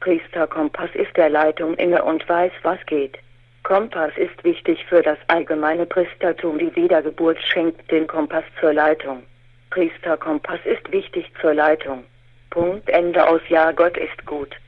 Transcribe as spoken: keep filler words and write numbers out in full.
Priesterkompass ist der Leitung inne und weiß, was geht. Kompass ist wichtig für das allgemeine Priestertum. Die Wiedergeburt schenkt den Kompass zur Leitung. Priesterkompass ist wichtig zur Leitung. Punkt Ende aus. Ja, Gott ist gut.